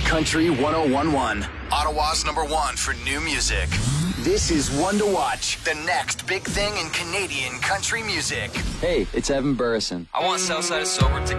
Country 1011. Ottawa's #1 for new music. This is One to Watch, the next big thing in Canadian country music. Hey, it's Evan Burrison. I want Southside Sober to